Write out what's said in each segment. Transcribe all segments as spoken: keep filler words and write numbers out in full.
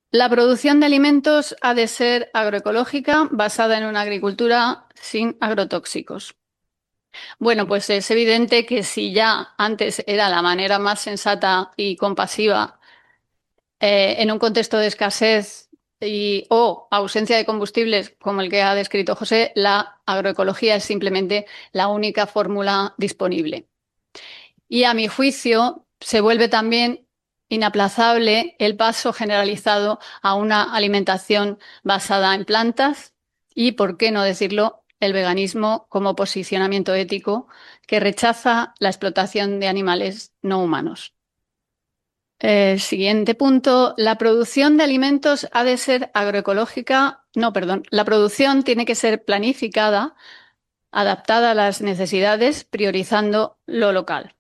La producción de alimentos ha de ser agroecológica, basada en una agricultura sin agrotóxicos. Bueno, pues es evidente que si ya antes era la manera más sensata y compasiva eh, en un contexto de escasez y, o ausencia de combustibles como el que ha descrito José, la agroecología es simplemente la única fórmula disponible. Y a mi juicio se vuelve también inaplazable el paso generalizado a una alimentación basada en plantas y, por qué no decirlo, el veganismo como posicionamiento ético que rechaza la explotación de animales no humanos. El siguiente punto, la producción de alimentos ha de ser agroecológica, no, perdón, la producción tiene que ser planificada, adaptada a las necesidades, priorizando lo local.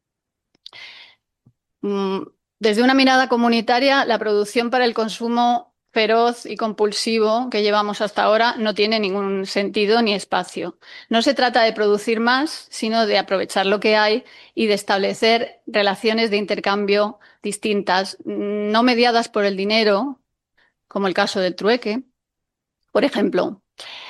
Desde una mirada comunitaria, la producción para el consumo feroz y compulsivo que llevamos hasta ahora no tiene ningún sentido ni espacio. No se trata de producir más, sino de aprovechar lo que hay y de establecer relaciones de intercambio distintas, no mediadas por el dinero, como el caso del trueque, por ejemplo.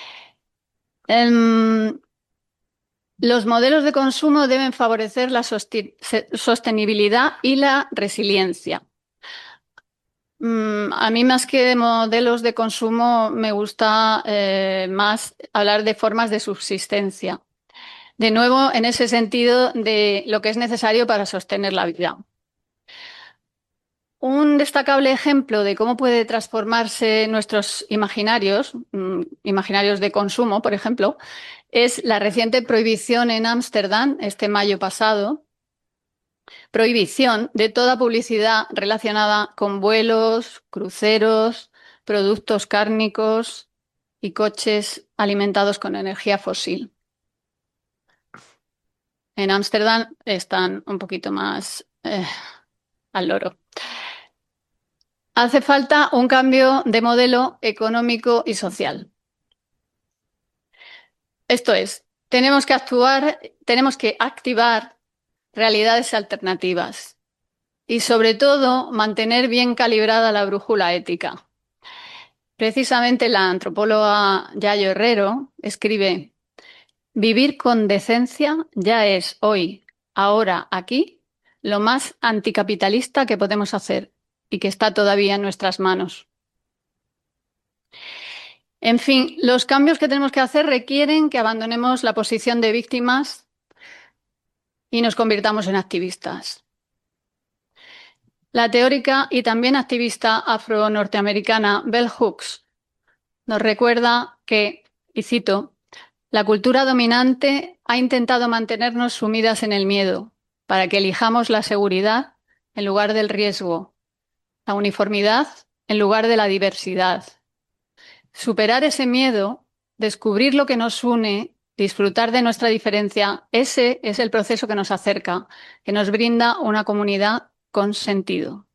em, Los modelos de consumo deben favorecer la sostenibilidad y la resiliencia. Mm, A mí más que de modelos de consumo me gusta eh, más hablar de formas de subsistencia. De nuevo, en ese sentido de lo que es necesario para sostener la vida. Un destacable ejemplo de cómo puede transformarse nuestros imaginarios, mm, imaginarios de consumo, por ejemplo, es la reciente prohibición en Ámsterdam, este mayo pasado, prohibición de toda publicidad relacionada con vuelos, cruceros, productos cárnicos y coches alimentados con energía fósil. En Ámsterdam están un poquito más eh, al loro. Hace falta un cambio de modelo económico y social. Esto es, tenemos que actuar, tenemos que activar realidades alternativas y, sobre todo, mantener bien calibrada la brújula ética. Precisamente la antropóloga Yayo Herrero escribe: vivir con decencia ya es hoy, ahora, aquí, lo más anticapitalista que podemos hacer y que está todavía en nuestras manos. En fin, los cambios que tenemos que hacer requieren que abandonemos la posición de víctimas y nos convirtamos en activistas. La teórica y también activista afro-norteamericana Bell Hooks nos recuerda que, y cito, la cultura dominante ha intentado mantenernos sumidas en el miedo para que elijamos la seguridad en lugar del riesgo, la uniformidad en lugar de la diversidad. Superar ese miedo, descubrir lo que nos une, disfrutar de nuestra diferencia, ese es el proceso que nos acerca, que nos brinda una comunidad con sentido.